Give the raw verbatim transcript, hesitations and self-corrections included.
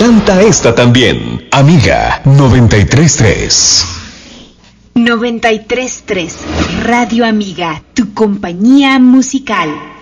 Canta esta también. Amiga noventa y tres punto tres. noventa y tres punto tres. Radio Amiga, tu compañía musical.